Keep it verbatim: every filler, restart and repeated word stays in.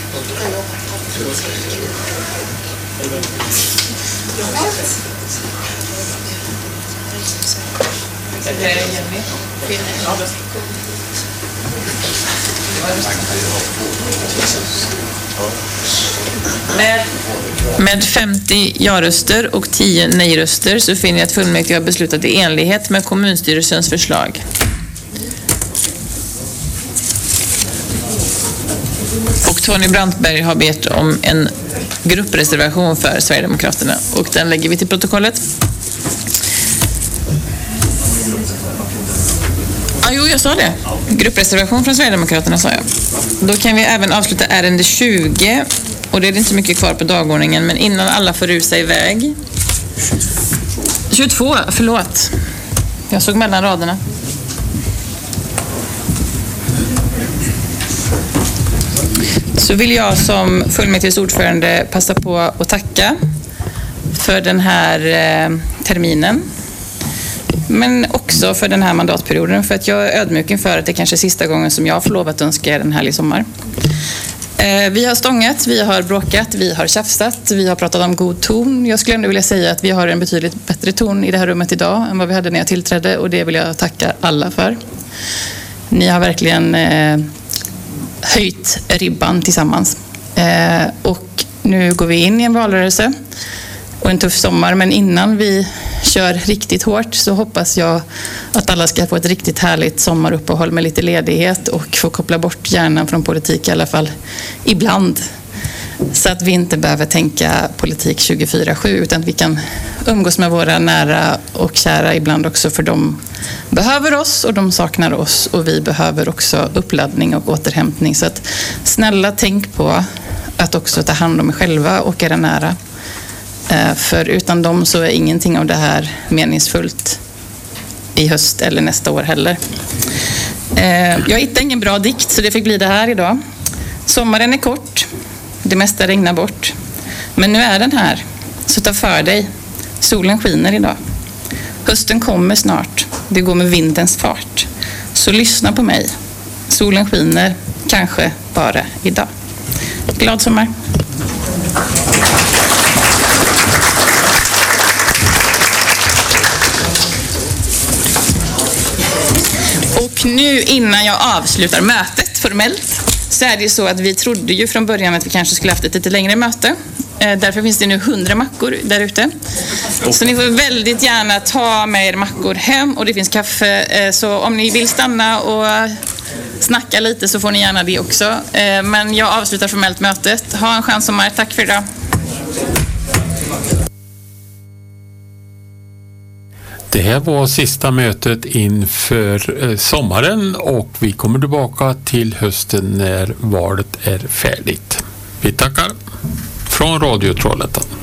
Med, med femtio ja-röster och tio nej-röster så finner jag att fullmäktige har beslutat i enlighet med kommunstyrelsens förslag. Och Tony Brantberg har bett om en gruppreservation för Sverigedemokraterna. Och den lägger vi till protokollet. Ah, jo, jag sa det. Gruppreservation från Sverigedemokraterna sa jag. Då kan vi även avsluta ärende tjugo. Och det är inte mycket kvar på dagordningen. Men innan alla får rusa iväg. tjugotvå, förlåt. Jag såg mellan raderna. Så vill jag som fullmäktiges ordförande passa på att tacka för den här eh, terminen. Men också för den här mandatperioden. För att jag är ödmjuk inför att det kanske är sista gången som jag får lov att önska er en härlig sommar. Eh, vi har stångat, vi har bråkat, vi har tjafsat, vi har pratat om god ton. Jag skulle ändå vilja säga att vi har en betydligt bättre ton i det här rummet idag än vad vi hade när jag tillträdde. Och det vill jag tacka alla för. Ni har verkligen eh, höjt ribban tillsammans. Eh, och nu går vi in i en valrörelse och en tuff sommar. Men innan vi kör riktigt hårt så hoppas jag att alla ska få ett riktigt härligt sommaruppehåll med lite ledighet och få koppla bort hjärnan från politik i alla fall ibland. Så att vi inte behöver tänka politik tjugofyra sju utan att vi kan umgås med våra nära och kära ibland också, för de behöver oss och de saknar oss och vi behöver också uppladdning och återhämtning. Så att snälla tänk på att också ta hand om er själva och era nära. För utan dem så är ingenting av det här meningsfullt i höst eller nästa år heller. Jag hittade ingen bra dikt så det fick bli det här idag. Sommaren är kort, det mesta regnar bort. Men nu är den här, så ta för dig. Solen skiner idag. Hösten kommer snart, det går med vindens fart. Så lyssna på mig. Solen skiner, kanske bara idag. Glad sommar! Och nu innan jag avslutar mötet formellt så är det ju så att vi trodde ju från början att vi kanske skulle haft ett lite längre möte. Därför finns det nu hundra mackor där ute. Så ni får väldigt gärna ta med er mackor hem och det finns kaffe. Så om ni vill stanna och snacka lite så får ni gärna det också. Men jag avslutar formellt mötet. Ha en skön sommar. Tack för idag. Det här var sista mötet inför sommaren och vi kommer tillbaka till hösten när valet är färdigt. Vi tackar från Radio Trollhättan.